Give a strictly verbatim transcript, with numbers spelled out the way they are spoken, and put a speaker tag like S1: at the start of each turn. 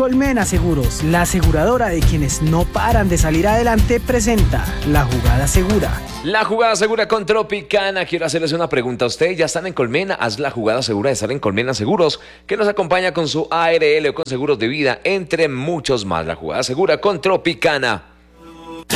S1: Colmena Seguros, la aseguradora de quienes no paran de salir adelante, presenta La Jugada Segura.
S2: La Jugada Segura con Tropicana. Quiero hacerles una pregunta. ¿Ustedes ya están en Colmena? Haz la jugada segura de estar en Colmena Seguros, que nos acompaña con su A R L o con seguros de vida, entre muchos más. La Jugada Segura con Tropicana.